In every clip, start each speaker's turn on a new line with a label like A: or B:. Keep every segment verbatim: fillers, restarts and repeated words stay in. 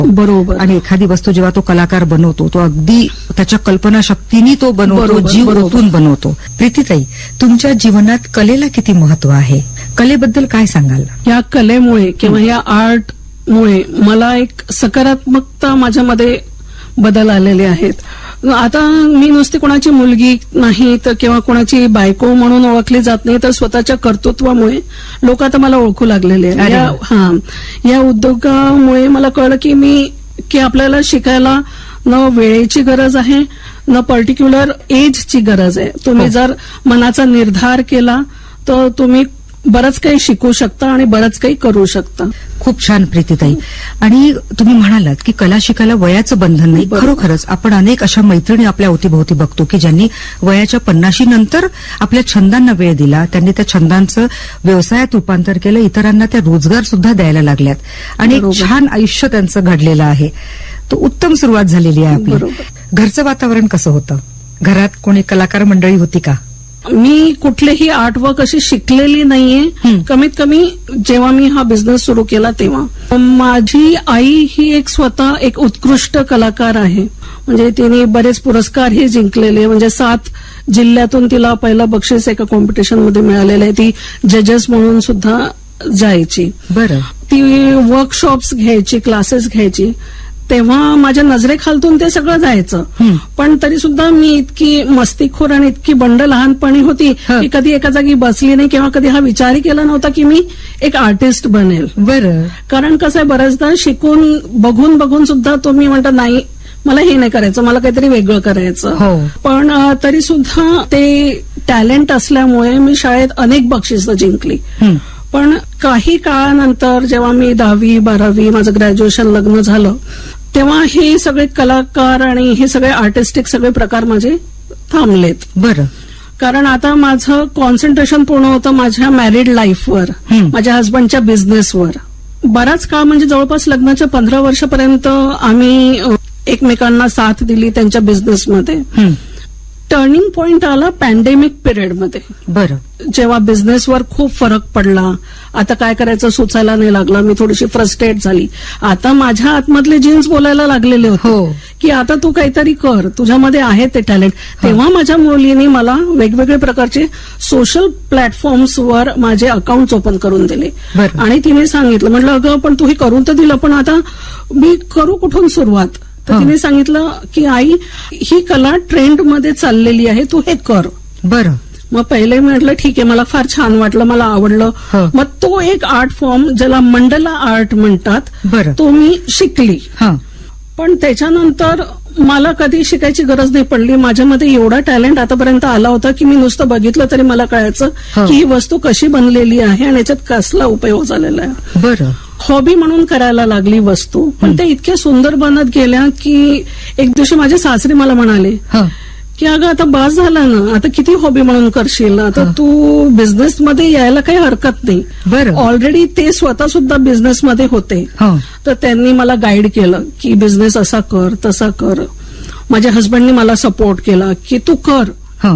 A: बरोबर.
B: आणि एखादी वस्तू जेव्हा तो कलाकार बनवतो तो अगदी त्याच्या कल्पनाशक्तीने तो बनवतो,
A: बरोबर,
B: जीव
A: बरोबर.
B: ओतून बनवतो. प्रीतीताई, तुमच्या जीवनात कलेला किती महत्व आहे? कलेबद्दल काय सांगाल?
A: या कलेमुळे किंवा या आर्टमुळे मला एक सकारात्मकता माझ्यामध्ये बदल आलेले आहेत. आता मी नुसती कोणाची मुलगी नाही तर किंवा कोणाची बायको म्हणून ओळखली जात नाही, तर स्वतःच्या कर्तृत्वामुळे लोक आता मला ओळखू लागलेले आहेत.
B: अरे
A: या हा या उद्योगामुळे मला कळलं की मी की आपल्याला शिकायला न वेळेची गरज आहे, न पर्टिक्युलर एजची गरज आहे. तुम्ही
B: हो.
A: जर मनाचा निर्धार केला तर तुम्ही बरंच काही शिकू शकता आणि बरंच काही करू शकता.
B: खूप छान प्रीतीताई. आणि तुम्ही म्हणालात की कला शिकायला वयाचं बंधन नाही.
A: बरोबर.
B: खरोखरच आपण अनेक अशा मैत्रिणी आपल्या अवतीभोवती बघतो की ज्यांनी वयाच्या पन्नाशी नंतर आपल्या छंदांना वेळ दिला, त्यांनी त्या छंदांचं व्यवसायात रूपांतर केलं, इतरांना त्या रोजगार सुद्धा द्यायला लागल्यात आणि एक
A: बरोबर.
B: छान आयुष्य त्यांचं घडलेलं आहे. तो उत्तम सुरुवात झालेली आहे आपली.
A: बरोबर.
B: घरचं वातावरण कसं होतं? घरात कोणी कलाकार मंडळी होती का?
A: मी कुठलेही आर्टवर्क अशी शिकलेली नाहीये.
B: हं.
A: कमीत कमी जेव्हा मी हा बिझनेस सुरू केला तेव्हा. माझी आई ही एक स्वतः एक उत्कृष्ट कलाकार आहे. म्हणजे तिने बरेच पुरस्कारही जिंकलेले, म्हणजे सात जिल्ह्यातून तिला पहिलं बक्षीस एका कॉम्पिटिशनमध्ये मिळालेलं आहे. ती जजेस म्हणून सुद्धा जायची.
B: बरं.
A: ती वर्कशॉप्स घ्यायची, क्लासेस घ्यायची. तेव्हा माझ्या नजरेखालतून ते सगळं जायचं.
B: हं.
A: पण तरी सुद्धा मी इतकी मस्तीखोर आणि इतकी बंड लहानपणी होती
B: हं.
A: की कधी एका जागी बसली नाही किंवा कधी हा विचारही केला नव्हता की मी एक आर्टिस्ट बनेल.
B: बरं.
A: कारण कसं आहे, बऱ्याचदा शिकून बघून बघून सुद्धा तुम्ही म्हणता नाही मला हे नाही करायचं, मला काहीतरी वेगळं करायचं.
B: हो.
A: पण अ, तरी सुद्धा ते टॅलेंट असल्यामुळे मी शाळेत अनेक बक्षिसं जिंकली.
B: हं.
A: पण काही काळानंतर जेव्हा मी दहावी बारावी माझं ग्रॅज्युएशन लग्न झालं तेव्हा हे सगळे कलाकार आणि हे सगळे आर्टिस्टिक सगळे प्रकार माझे थांबलेत.
B: बरं.
A: कारण आता माझं कॉन्सन्ट्रेशन पूर्ण होतं माझ्या मॅरिड लाईफवर,
B: हं.
A: माझ्या हस्बंडच्या बिझनेसवर. बराच काळ म्हणजे जवळपास लग्नाच्या पंधरा वर्षापर्यंत आम्ही अ, एकमेकांना साथ दिली त्यांच्या बिझनेसमध्ये.
B: हं.
A: टर्निंग पॉइंट आला पॅन्डेमिक पिरियडमध्ये,
B: बरं.
A: जेव्हा बिझनेसवर खूप फरक पडला. आता काय करायचं सुचायला नाही लागलं. मी थोडीशी फ्रस्ट्रेट झाली. आता माझ्या आतमधले जीन्स बोलायला लागलेले होते
B: हो.
A: की आता तू काहीतरी कर, तुझ्यामध्ये आहे ते टॅलेंट. तेव्हा माझ्या मुलीने मला वेगवेगळे प्रकारचे सोशल प्लॅटफॉर्म्सवर माझे अकाउंट्स ओपन करून दिले.
B: बरं.
A: आणि तिने सांगितलं, म्हटलं अगं पण तू हे करून तर दिलं, पण आता मी करू कुठून सुरुवात? तर
B: हं.
A: तिने सांगितलं की आई ही कला ट्रेंडमध्ये चाललेली आहे, तू हे कर.
B: बरं.
A: मग पहिले मी म्हटलं ठीक आहे, मला फार छान वाटलं, मला आवडलं.
B: हं.
A: मग तो एक आर्ट फॉर्म ज्याला मंडला आर्ट म्हणतात
B: बरं.
A: तो मी शिकली.
B: हां.
A: पण त्याच्यानंतर मला कधी शिकायची गरज नाही पडली. माझ्यामध्ये एवढा टॅलेंट आतापर्यंत आला होता की मी नुसतं बघितलं तरी मला कळायचं
B: हं.
A: की ही वस्तू कशी बनलेली आहे आणि याच्यात कसला उपयोग झालेला आहे.
B: बरं.
A: हॉबी म्हणून करायला लागली वस्तू, पण ते इतक्या सुंदर बनत गेल्या की एक दिवशी माझे सासरे मला म्हणाले
B: हां.
A: की अगं आता बास झाला ना, आता किती हॉबी म्हणून करशील, आता
B: हं.
A: तू बिझनेसमध्ये यायला काही हरकत नाही.
B: बरं.
A: ऑलरेडी ते स्वतः सुद्धा बिझनेसमध्ये होते.
B: हां.
A: तर त्यांनी मला गाईड केलं की बिझनेस असा कर तसा कर. माझ्या हस्बंडनी मला सपोर्ट केला की तू कर.
B: हां.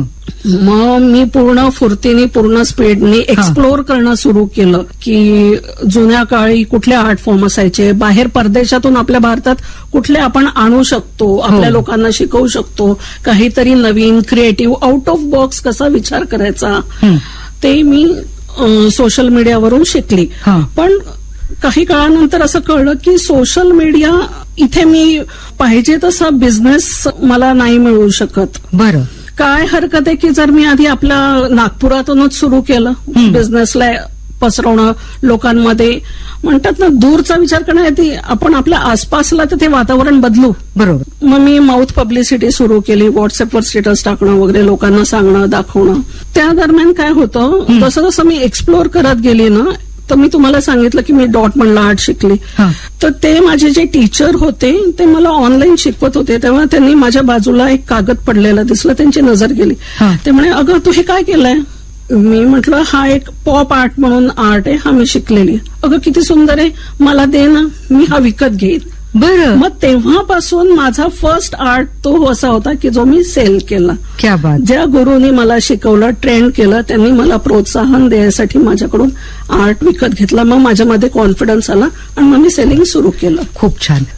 A: मग मी पूर्ण फुर्तीने पूर्ण स्पीडने एक्सप्लोर करणं सुरू केलं की जुन्या काळी कुठले आर्ट फॉर्म असायचे, बाहेर परदेशातून आपल्या भारतात कुठले आपण आणू शकतो, आपल्या लोकांना शिकवू शकतो, काहीतरी नवीन क्रिएटिव्ह आउट ऑफ बॉक्स कसा विचार करायचा
B: हं.
A: ते मी सोशल मीडियावरून शिकली.
B: हां.
A: पण काही काळानंतर असं कळलं की सोशल मीडिया इथे मी पाहिजे तसा बिझनेस मला नाही मिळू शकत.
B: बरं.
A: काय हरकत आहे की जर मी आधी आपल्या नागपुरातूनच सुरू केलं बिझनेसला पसरवणं, लोकांमध्ये म्हणतात ना दूरचा विचार करण्याआधी आपण आपल्या आसपासला तर ते वातावरण बदलू.
B: बरोबर.
A: मग मी माउथ पब्लिसिटी सुरू केली, व्हॉट्सअपवर स्टेटस टाकणं वगैरे, लोकांना सांगणं दाखवणं. त्या दरम्यान काय होतं, जसं जसं मी एक्सप्लोर करत गेली ना, तर मी तुम्हाला सांगितलं की मी डॉट म्हणलं आर्ट शिकली.
B: हां.
A: तर ते माझे जे टीचर होते ते मला ऑनलाईन शिकवत होते. तेव्हा त्यांनी माझ्या बाजूला एक कागद पडलेला दिसला, त्यांची नजर गेली.
B: हां.
A: ते म्हणे अगं तू हे काय केलंय? मी म्हटलं हा एक पॉप आर्ट म्हणून आर्ट आहे, हा मी शिकलेली. अगं किती सुंदर आहे, मला दे ना, मी हा विकत घेईन.
B: बरं.
A: मग तेव्हापासून माझा फर्स्ट आर्ट तो असा होता की जो मी सेल केला.
B: क्या बात.
A: ज्या गुरुनी मला शिकवलं, ट्रेन केलं, त्यांनी मला प्रोत्साहन द्यायसाठी माझ्याकडून आर्ट विकत घेतला. मग माझ्यामध्ये कॉन्फिडन्स आला आणि मग मी सेलिंग सुरू केलं.
B: खूप छान.